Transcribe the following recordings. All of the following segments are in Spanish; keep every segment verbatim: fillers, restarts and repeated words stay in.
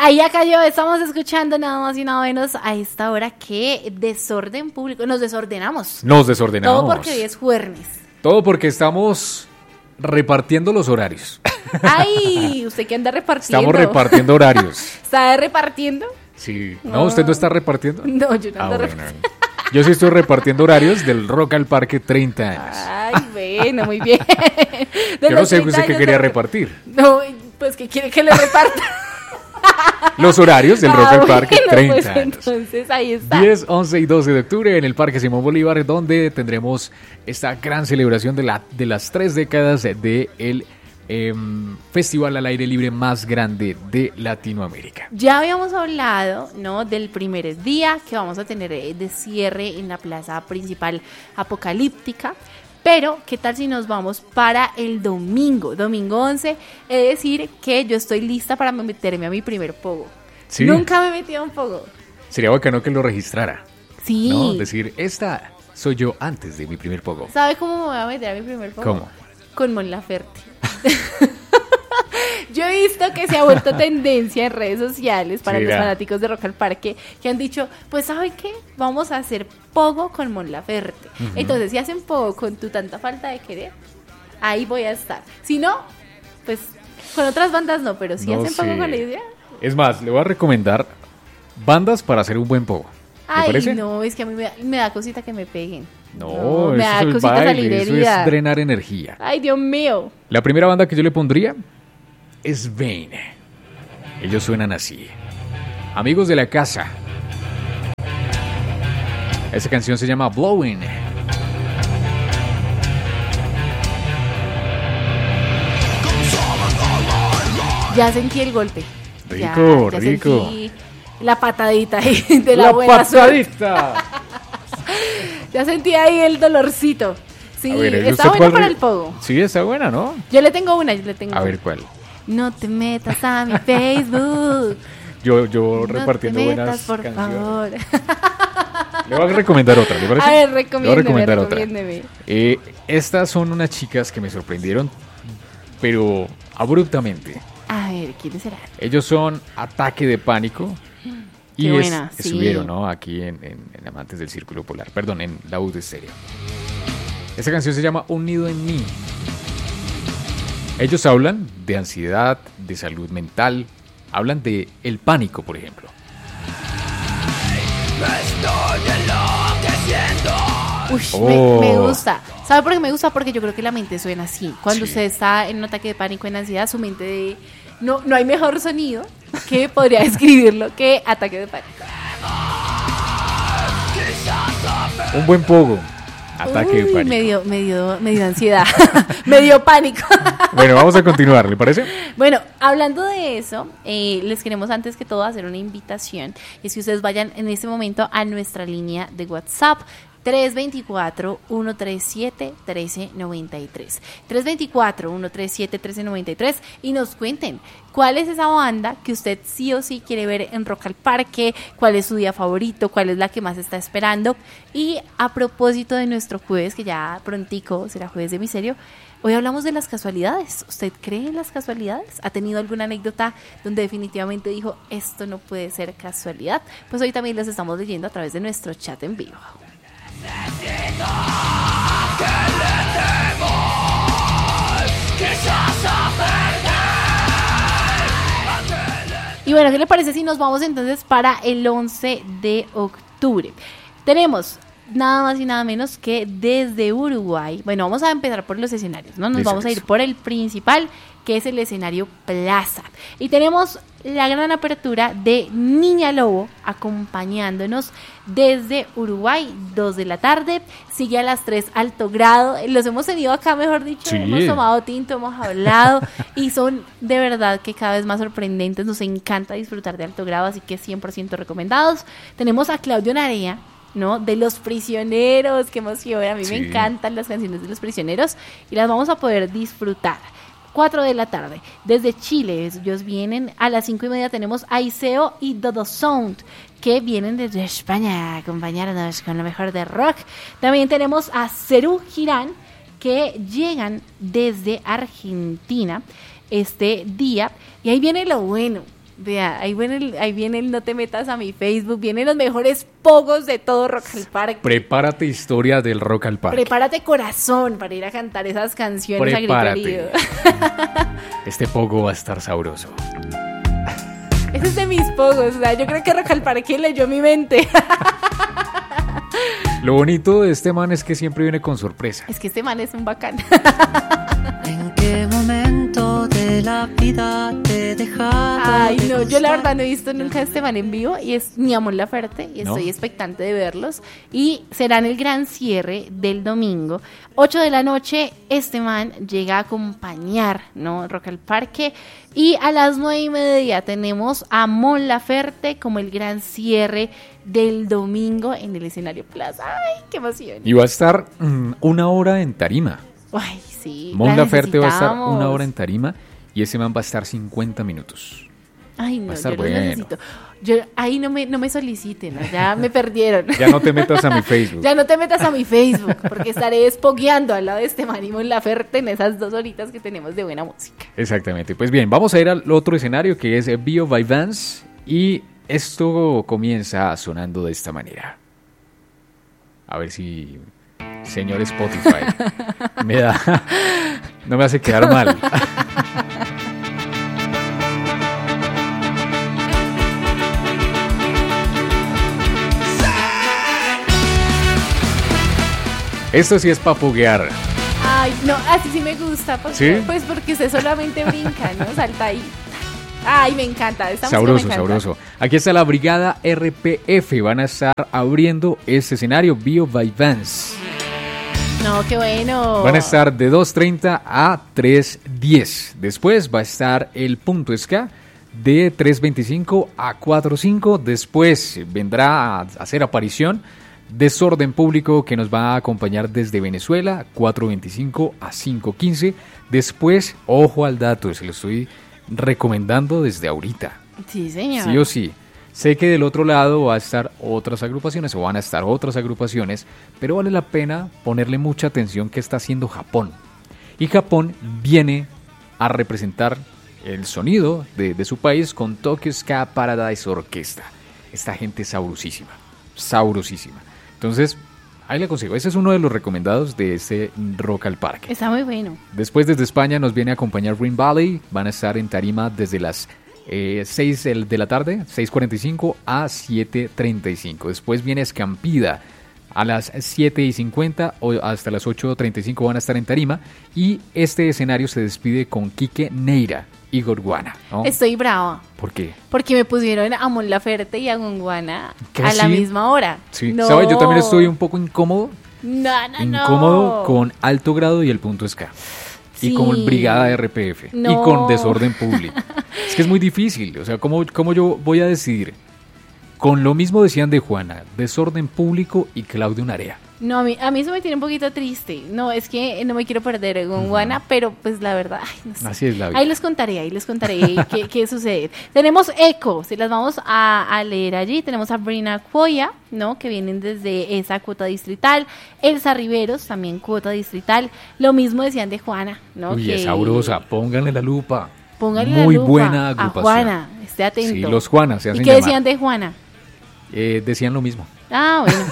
Ahí ya cayó, estamos escuchando nada más y nada menos a esta hora que desorden público, nos desordenamos. Nos desordenamos. Todo porque hoy es jueves. Todo porque estamos repartiendo los horarios. Ay, ¿usted qué anda repartiendo? Estamos repartiendo horarios. ¿Está repartiendo? Sí. ¿No? ¿Usted no está repartiendo? No, yo no ah, ando bueno. repartiendo. Yo sí estoy repartiendo horarios del Rock al Parque treinta años. Ay, bueno, muy bien. De Yo no sé usted qué quería de... repartir. No, pues que quiere que le reparta. Los horarios del Rock ah, al Parque bueno, treinta pues años. Entonces ahí está. diez, once y doce de octubre en el Parque Simón Bolívar, donde tendremos esta gran celebración de, la, de las tres décadas del eh, festival al aire libre más grande de Latinoamérica. Ya habíamos hablado, ¿no?, del primer día que vamos a tener de cierre en la plaza principal apocalíptica. Pero, ¿qué tal si nos vamos para el domingo? Domingo once, es decir, que yo estoy lista para meterme a mi primer pogo. ¿Sí? Nunca me he metido a un pogo. Sería bacano que lo registrara. Sí. ¿No? Decir, esta soy yo antes de mi primer pogo. ¿Sabe cómo me voy a meter a mi primer pogo? ¿Cómo? Con Mon Laferte. Yo he visto que se ha vuelto tendencia en redes sociales para sí, los fanáticos de Rock al Parque, que han dicho, pues ¿saben qué? Vamos a hacer pogo con Mon Laferte. Uh-huh. Entonces, si hacen pogo con tu tanta falta de querer, ahí voy a estar. Si no, pues con otras bandas no, pero si no, hacen pogo sí. con la idea. Es más, le voy a recomendar bandas para hacer un buen pogo. ¿Me Ay, parece? no, es que a mí me da, me da cosita que me peguen. No, no me da eso es cosita baile, salir eso es drenar energía. Ay, Dios mío. La primera banda que yo le pondría es Vane. Ellos suenan así. Amigos de la casa. Esa canción se llama Blowing. Ya sentí el golpe. Rico, ya, ya rico. Sentí la patadita ahí de la, la buena patadita. Ya sentí ahí el dolorcito. Sí, ver, está buena para el pogo. Sí, está buena, ¿no? Yo le tengo una, yo le tengo. A ver, ¿cuál? No te metas a mi Facebook. Yo, yo no repartiendo te metas, buenas por canciones. Favor. Le voy a recomendar otra, ¿le parece? A ver, recomiéndeme, Le voy a recomendar recomiéndeme. otra. Eh, estas son unas chicas que me sorprendieron, pero abruptamente. A ver, ¿quiénes serán? Ellos son Ataque de Pánico. Qué y buena, es, sí. estuvieron, ¿no?, aquí en, en, en Amantes del Círculo Polar. Perdón, en La U de Estéreo. Esta canción se llama Un nido en mí. Ellos hablan de ansiedad, de salud mental, hablan de el pánico, por ejemplo. Uy, oh. me, me gusta. ¿Sabe por qué me gusta? Porque yo creo que la mente suena así. Cuando sí. usted está en un ataque de pánico, en ansiedad, su mente de... No, no hay mejor sonido que podría describirlo que ataque de pánico. Un buen pogo. Ataque Uy, de pánico. Me dio, me dio, me dio ansiedad. Me dio pánico. Bueno, vamos a continuar, ¿le parece? Bueno, hablando de eso, eh, les queremos antes que todo hacer una invitación. Es que ustedes vayan en este momento a nuestra línea de WhatsApp. tres dos cuatro, uno tres siete, uno tres nueve tres. tres dos cuatro, uno tres siete, uno tres nueve tres y nos cuenten cuál es esa banda que usted sí o sí quiere ver en Rock al Parque, cuál es su día favorito, cuál es la que más está esperando. Y a propósito de nuestro jueves, que ya prontico será Jueves de Misterio, hoy hablamos de las casualidades. ¿Usted cree en las casualidades? ¿Ha tenido alguna anécdota donde definitivamente dijo, esto no puede ser casualidad? Pues hoy también los estamos leyendo a través de nuestro chat en vivo. Necesito que le demos, quizás a perder. Y bueno, ¿qué le parece si nos vamos entonces para el once de octubre? Tenemos nada más y nada menos que desde Uruguay. Bueno, vamos a empezar por los escenarios, ¿no? Nos Eso, vamos a ir eso. por el principal, que es el escenario Plaza. Y tenemos la gran apertura de Niña Lobo acompañándonos desde Uruguay, dos de la tarde. Sigue a las tres Alto Grado. Los hemos tenido acá, mejor dicho. Sí. Hemos tomado tinto, hemos hablado y son de verdad que cada vez más sorprendentes. Nos encanta disfrutar de Alto Grado, así que cien por ciento recomendados. Tenemos a Claudio Narea, ¿no?, de Los Prisioneros. Qué emoción, a mí Sí. me encantan las canciones de Los Prisioneros y las vamos a poder disfrutar. cuatro de la tarde, desde Chile, ellos vienen a las cinco y media. Tenemos a Iseo y Dodo Sound, que vienen desde España a acompañarnos con lo mejor de rock. También tenemos a Cerú Girán, que llegan desde Argentina este día. Y ahí viene lo bueno. Vea, ahí viene, el, ahí viene el no te metas a mi Facebook, vienen los mejores pogos de todo Rock al Parque. Prepárate historia del Rock al Parque. Prepárate corazón para ir a cantar esas canciones a grito Prepárate. herido. Este pogo va a estar sabroso. Ese es de mis pogos, o sea, yo creo que Rock al Parque leyó mi mente. Lo bonito de este man es que siempre viene con sorpresa. Es que este man es un bacán. ¿En qué momento de la vida te he dejado? Ay, de no, yo la gustar? verdad no he visto nunca a este man en vivo y es mi Mon Laferte y estoy ¿No? expectante de verlos. Y serán el gran cierre del domingo. ocho de la noche, este man llega a acompañar, ¿no? Rock al Parque. Y a las nueve y media tenemos a Mon Laferte como el gran cierre del domingo en el escenario Plaza. ¡Ay, qué emoción! Y va a estar mm, una hora en tarima. Ay, sí. Mon la Laferte va a estar necesitamos. una hora en tarima y ese man va a estar cincuenta minutos. Ay, Va no, a estar yo los bueno. necesito. Yo, ahí no me, no me soliciten, ¿no? Ya me perdieron. Ya no te metas a mi Facebook. Ya no te metas a mi Facebook, porque estaré espogueando al lado de este man y Mon Laferte en esas dos horitas que tenemos de buena música. Exactamente. Pues bien, vamos a ir al otro escenario que es Bio by Vans y esto comienza sonando de esta manera. A ver si, señor Spotify, me da, no me hace quedar mal. Esto sí es para puguear. Ay, no, así sí me gusta, porque, ¿Sí? pues porque usted solamente brinca, ¿no? Salta ahí. Ay, me encanta. Esta música Sabroso, me encanta. sabroso. Aquí está la Brigada R P F. Van a estar abriendo este escenario, Bio by Vans. No, qué bueno. Van a estar de dos treinta a tres diez. Después va a estar el Punto Ska de tres veinticinco a cuatro cinco. Después vendrá a hacer aparición Desorden Público, que nos va a acompañar desde Venezuela, cuatro veinticinco a cinco quince. Después, ojo al dato, se lo estoy recomendando desde ahorita. Sí, señor. Sí o sí. Sé que del otro lado va a estar otras agrupaciones o van a estar otras agrupaciones, pero vale la pena ponerle mucha atención que está haciendo Japón. Y Japón viene a representar el sonido de, de su país con Tokyo Ska Paradise Orquesta. Esta gente es sabrosísima, sabrosísima. Entonces, ahí le aconsejo. Ese es uno de los recomendados de este Rock al Parque. Está muy bueno. Después desde España nos viene a acompañar Green Valley. Van a estar en tarima desde las eh, seis de la tarde, seis cuarenta y cinco a siete treinta y cinco. Después viene Escampida a las siete y cincuenta o hasta las ocho treinta y cinco van a estar en tarima. Y este escenario se despide con Quique Neira y Gorguana, ¿no? Estoy brava. ¿Por qué? Porque me pusieron a Mon Laferte y a Gonguana a ¿Casi? la misma hora. Sí, No. ¿sabes? Yo también estoy un poco incómodo. No, no, no. Incómodo con Alto Grado y el Punto Ska. Y Sí. con Brigada R P F. Y No. con Desorden Público. Es que es muy difícil. O sea, ¿cómo, cómo yo voy a decidir? Con lo mismo decían de Juana, Desorden Público y Claudio Narea. No, a mí, a mí eso me tiene un poquito triste. No, es que no me quiero perder con Juana, pero pues la verdad, ay, no sé. Así es la vida. Ahí les contaré, ahí les contaré qué, qué sucede. Tenemos Eco, si las vamos a, a leer allí. Tenemos a Brina Cuoya, ¿no? Que vienen desde esa cuota distrital. Elsa Riveros, también cuota distrital. Lo mismo decían de Juana, ¿no? Uy, que es sabrosa. Pónganle la lupa. Pónganle Muy la lupa buena a agrupación. Juana, esté atento. Sí, los Juanas se ¿Y hacen qué llamar. decían de Juana? Eh, decían lo mismo. Ah, bueno.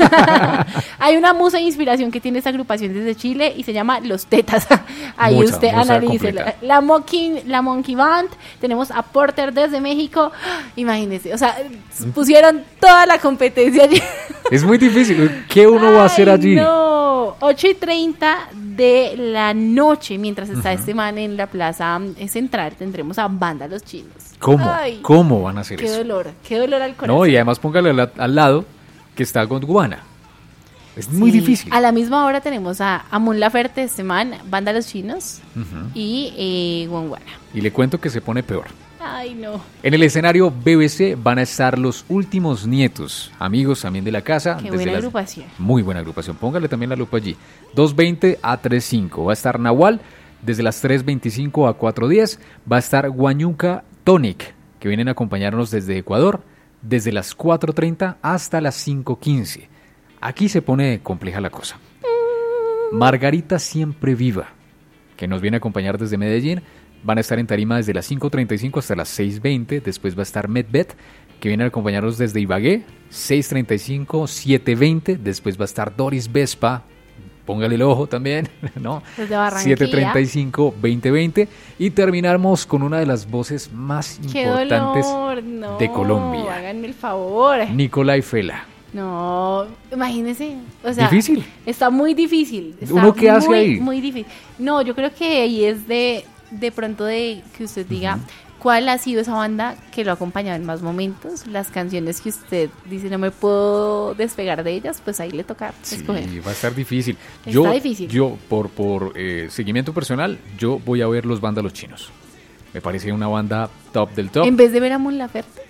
Hay una musa de inspiración que tiene esta agrupación desde Chile y se llama Los Tetas. Ahí Musa, usted musa analice. completa. La, la, Monkey, la Monkey Band, tenemos a Porter desde México. Imagínense, o sea, pusieron toda la competencia allí. Es muy difícil. ¿Qué uno va a hacer Ay, allí? No, ocho y treinta de la noche, mientras está este man en la plaza eh, central, tendremos a Banda Los Chinos. ¿Cómo? Ay, ¿Cómo van a hacer qué eso? dolor, qué dolor al corazón. No, y además póngale al, al lado que está Gondwana. Es muy Sí, difícil. A la misma hora tenemos a, a Mon Laferte, este man, Banda Los Chinos Ujú. y eh, Gonguana. Y le cuento que se pone peor. Ay, no. En el escenario B B C van a estar los últimos nietos, amigos también de la casa. Qué desde buena las- agrupación. Muy buena agrupación. Póngale también la lupa allí. dos veinte a tres cinco. Va a estar Nahual desde las tres veinticinco a cuatro diez. Va a estar Guañuca Tonic, que vienen a acompañarnos desde Ecuador, desde las cuatro treinta hasta las cinco quince. Aquí se pone compleja la cosa. Margarita Siempre Viva, que nos viene a acompañar desde Medellín, van a estar en tarima desde las cinco treinta y cinco hasta las seis veinte. Después va a estar Medvet, que viene a acompañarnos desde Ibagué, seis treinta y cinco, siete veinte. Después va a estar Doris Vespa, póngale el ojo también, ¿no? Desde Barranquilla. siete treinta y cinco, veinte veinte. Y terminamos con una de las voces más ¡Qué importantes dolor! No, de Colombia, háganme el favor. Nicolai Fela. No, imagínese, o sea, ¿Difícil? Está muy difícil. Está ¿Uno qué hace muy, ahí? Muy difícil. No, yo creo que ahí es de, de pronto de que usted diga cuál ha sido esa banda que lo ha acompañado en más momentos, las canciones que usted dice no me puedo despegar de ellas, pues ahí le toca escoger. Sí, va a estar difícil. Está Yo, difícil. yo por, por eh, seguimiento personal, yo voy a ver los Vándalos Chinos. Me parece una banda top del top. En vez de ver a Mon Laferte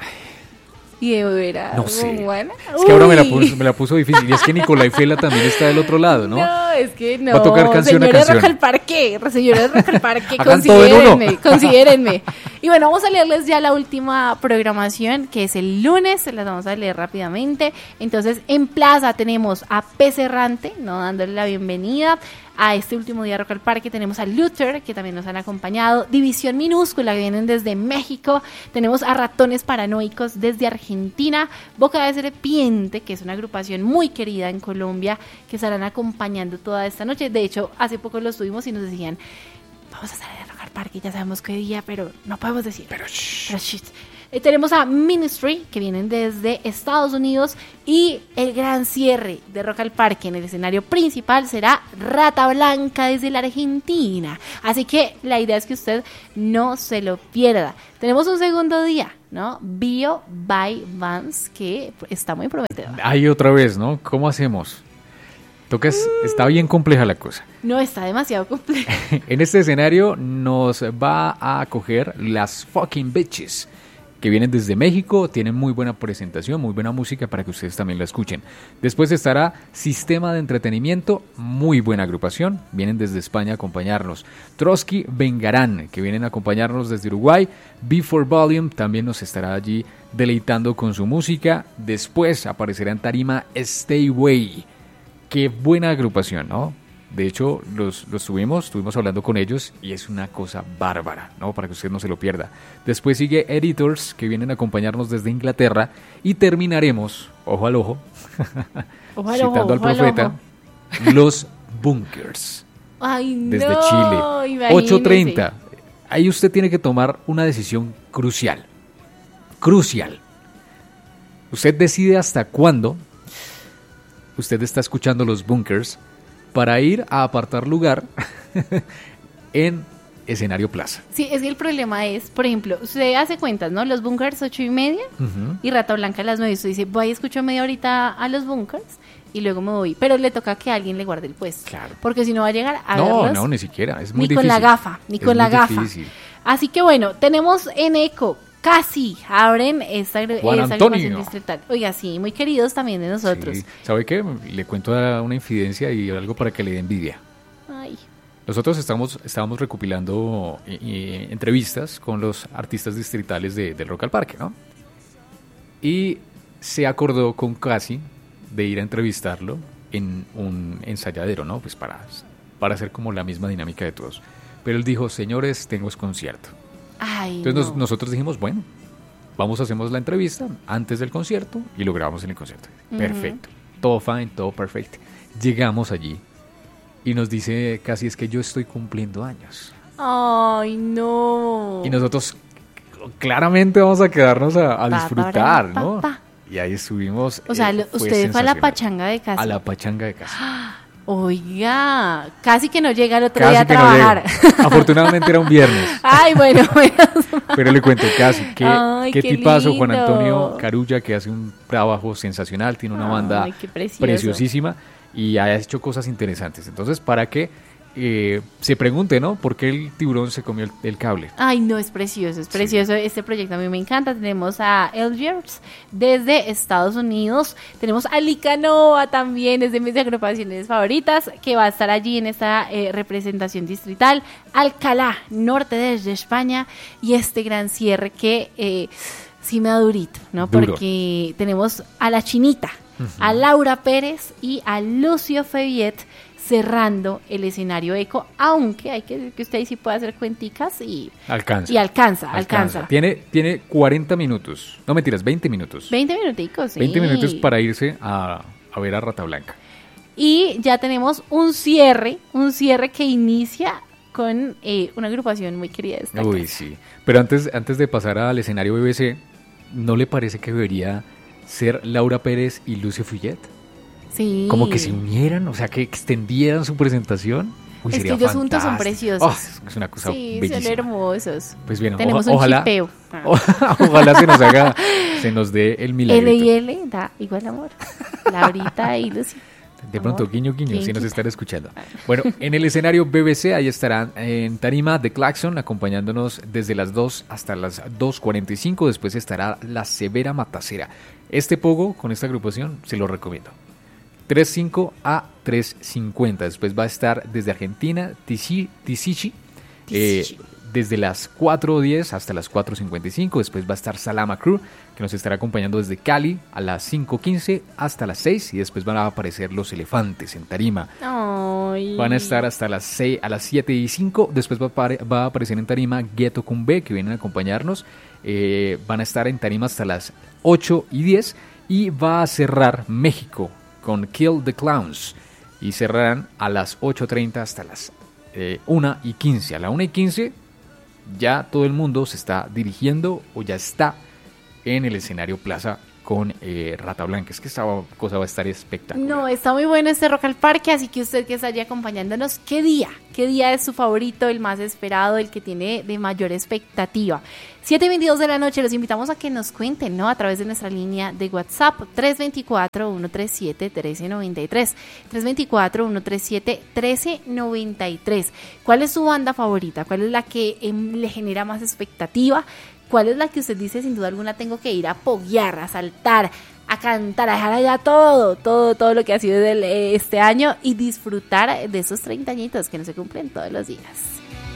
y de ver a No sé. Romana. Es que ahora me la, Uy. puso, me la puso difícil. Y es que Nicolai Fela también está del otro lado, ¿no? No, es que no. Va a tocar canción a Señores canción. Rock al Parque, señores Rock al Parque, Hagan todo en uno. considérenme, considérenme. Y bueno, vamos a leerles ya la última programación, que es el lunes, se las vamos a leer rápidamente. Entonces, en Plaza tenemos a Pez Errante, ¿no? Dándole la bienvenida a este último día Rock al Parque. Tenemos a Luther, que también nos han acompañado. División Minúscula, que vienen desde México. Tenemos a Ratones Paranoicos desde Argentina. Boca de Serpiente, que es una agrupación muy querida en Colombia, que estarán acompañando toda esta noche. De hecho, hace poco los tuvimos y nos decían, vamos a salir a Rock al Parque, ya sabemos qué día, pero no podemos decir. Pero shh. Pero shit. Eh, tenemos a Ministry, que vienen desde Estados Unidos, y el gran cierre de Rock al Parque en el escenario principal será Rata Blanca desde la Argentina. Así que la idea es que usted no se lo pierda. Tenemos un segundo día, ¿no? Bio by Vans, que está muy prometedor. Ahí otra vez, ¿no? ¿Cómo hacemos? Tocas, está bien compleja la cosa. No, está demasiado complejo. En este escenario nos va a acoger las Fucking Bitches, que vienen desde México, tienen muy buena presentación, muy buena música para que ustedes también la escuchen. Después estará Sistema de Entretenimiento, muy buena agrupación, vienen desde España a acompañarnos. Trotsky Vengarán, que vienen a acompañarnos desde Uruguay. Before Volume también nos estará allí deleitando con su música. Después aparecerá en tarima Stay Way. Qué buena agrupación, ¿no? De hecho, los, los tuvimos, estuvimos hablando con ellos y es una cosa bárbara, ¿no? Para que usted no se lo pierda. Después sigue Editors, que vienen a acompañarnos desde Inglaterra. Y terminaremos, ojo al ojo, Ojo al citando ojo, al ojo al profeta, ojo. los Bunkers, Ay, desde no, Chile. imagínese. ocho treinta. Ahí usted tiene que tomar una decisión crucial. Crucial. Usted decide hasta cuándo usted está escuchando los Bunkers para ir a apartar lugar en escenario Plaza. Sí, es que el problema es, por ejemplo, usted hace cuentas, ¿no? Los Bunkers ocho y media Uh-huh. y Rata Blanca a las nueve. Usted dice, voy a escuchar media horita a los Bunkers y luego me voy. Pero le toca que alguien le guarde el puesto. Claro. Porque si no va a llegar a No, verlos no, ni siquiera. Es muy ni difícil. con la gafa, ni Es con la muy gafa. difícil. Así que bueno, tenemos en Eco. Casi abren esta, Juan esta Antonio. agrupación distrital. Oiga, sí, muy queridos también de nosotros. Sí. ¿Sabe qué? Le cuento una infidencia y algo para que le dé envidia. Ay, Nosotros estamos, estábamos recopilando eh, eh, entrevistas con los artistas distritales de, del Rock al Parque, ¿no? Y se acordó con Casi de ir a entrevistarlo en un ensayadero, ¿no? Pues para, para hacer como la misma dinámica de todos. Pero él dijo, señores, tengo concierto. ay, Entonces no. nos- nosotros dijimos, bueno, vamos a hacemos la entrevista antes del concierto y lo grabamos en el concierto. Ujú. Perfecto. Todo fine, todo perfecto. Llegamos allí y nos dice Casi, es que yo estoy cumpliendo años. Ay, no. Y nosotros claramente vamos a quedarnos a, a Pa, disfrutar, pa, ¿no? pa. Y ahí estuvimos. O sea, eh, lo- fue usted fue a la sensacional. pachanga de casa. A la pachanga de casa. Oiga, casi que no llega el otro Casi día a que no trabajar. llega. Afortunadamente era un viernes. Ay, bueno, bueno. Pero le cuento casi qué, Ay, qué qué tipazo Juan lindo. Antonio Carulla, que hace un trabajo sensacional, tiene una Ay, banda qué precioso. preciosísima y ha hecho cosas interesantes. Entonces, para que eh, se pregunte, ¿no? ¿Por qué el tiburón se comió el, el cable? Ay, no, es precioso, es precioso. Este proyecto a mí me encanta. Tenemos a Elgers desde Estados Unidos. Tenemos a Licanova también, es de mis agrupaciones favoritas, que va a estar allí en esta eh, representación distrital. Alcalá, norte desde España. Y este gran cierre que eh, sí me da durito, ¿no? Duro. Porque tenemos a La Chinita, a Laura Pérez y a Lucio Feviet cerrando el escenario Eco, aunque hay que decir que usted ahí sí puede hacer cuenticas y Alcanza. y alcanza, alcanza. Tiene, tiene cuarenta minutos, no mentiras, veinte minutos. veinte minuticos, sí. veinte minutos para irse a, a ver a Rata Blanca. Y ya tenemos un cierre, un cierre que inicia con eh, una agrupación muy querida de esta Uy, casa. sí. Pero antes, antes de pasar al escenario B B C, ¿no le parece que debería ser Laura Pérez y Lucio Fullet? Sí. Como que se unieran, o sea, que extendieran su presentación. Uy, Es sería que ellos juntos son fantástico. preciosos. Oh, es una cosa Sí, bellísima. son hermosos. Pues bien, Tenemos oja- un ojalá, chipeo. ojalá se nos haga, se nos dé el milagro. L y L da igual amor. Laurita y Lucy. De pronto, Amor, guiño, guiño, si nos guiñita. están escuchando. Bueno, en el escenario B B C, ahí estarán en tarima The Claxon, acompañándonos desde las dos hasta las dos cuarenta y cinco. Después estará La Severa Matacera. Este pogo con esta agrupación se lo recomiendo. tres cinco a tres cincuenta. Después va a estar desde Argentina, Tizi- Tizichi, eh, Tizichi. desde las cuatro diez hasta las cuatro cincuenta y cinco. Después va a estar Salama Crew, que nos estará acompañando desde Cali a las cinco quince hasta las seis. Y después van a aparecer Los Elefantes en tarima. Ay. Van a estar hasta las seis, a las siete y cinco. Después va a, apare- va a aparecer en tarima Ghetto Cumbe, que vienen a acompañarnos. Eh, van a estar en tarima hasta las ocho y diez. Y va a cerrar México con Kill the Clowns. Y cerrarán a las ocho treinta hasta las eh, una y quince. A la una y quince ya todo el mundo se está dirigiendo o ya está en el escenario Plaza con eh, Rata Blanca. Es que esta cosa va a estar espectacular. No, está muy bueno este Rock al Parque, así que usted que está allí acompañándonos, ¿qué día? ¿Qué día es su favorito, el más esperado, el que tiene de mayor expectativa? siete y veintidós de la noche, los invitamos a que nos cuenten, ¿no? A través de nuestra línea de WhatsApp, tres dos cuatro, uno tres siete, uno tres nueve tres, tres dos cuatro, uno tres siete, uno tres nueve tres. ¿Cuál es su banda favorita? ¿Cuál es la que eh, le genera más expectativa? ¿Cuál es la que usted dice, sin duda alguna, tengo que ir a poguear, a saltar, a cantar, a dejar allá todo, todo, todo lo que ha sido del, eh, este año y disfrutar de esos treinta añitos que no se cumplen todos los días?